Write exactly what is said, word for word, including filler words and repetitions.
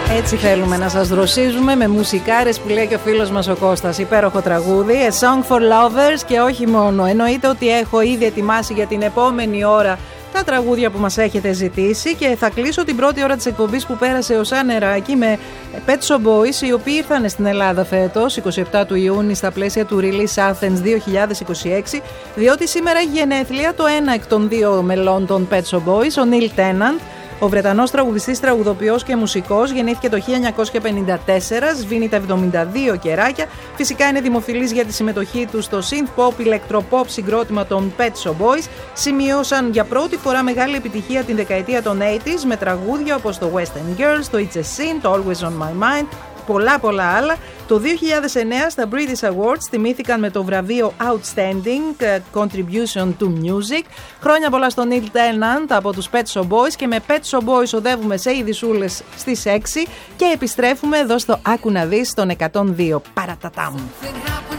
Έτσι θέλουμε να σας δροσίζουμε με μουσικάρες που λέει και ο φίλος μας ο Κώστας. Υπέροχο τραγούδι, A Song for Lovers, και όχι μόνο. Εννοείται ότι έχω ήδη ετοιμάσει για την επόμενη ώρα τα τραγούδια που μας έχετε ζητήσει και θα κλείσω την πρώτη ώρα της εκπομπής που πέρασε ως ανεράκι με Pet Shop Boys, οι οποίοι ήρθαν στην Ελλάδα φέτος, εικοστή εβδόμη του Ιούνιου, στα πλαίσια του Release Athens δύο χιλιάδες είκοσι έξι, διότι σήμερα έχει γενέθλια το ένα εκ των δύο μελών των Pet Shop Boys, ο Neil Tennant. Ο Βρετανός τραγουδιστής, τραγουδοποιός και μουσικός γεννήθηκε το χίλια εννιακόσια πενήντα τέσσερα, σβήνει τα εβδομήντα δύο κεράκια. Φυσικά είναι δημοφιλής για τη συμμετοχή του στο synth pop, ηλεκτροπop συγκρότημα των Pet Shop Boys. Σημείωσαν για πρώτη φορά μεγάλη επιτυχία την δεκαετία των ογδόντα με τραγούδια όπως το Western Girls, το It's a Sin, το Always on My Mind, πολλά πολλά άλλα. Το δύο χιλιάδες εννέα στα British Awards τιμήθηκαν με το βραβείο Outstanding Contribution to Music. Χρόνια πολλά στον Neil Tennant από τους Pet Shop Boys, και με Pet Shop Boys οδεύουμε σε ειδισούλες στις έξι και επιστρέφουμε εδώ στο Άκου να δεις των εκατόν δύο. Παρατατάμ.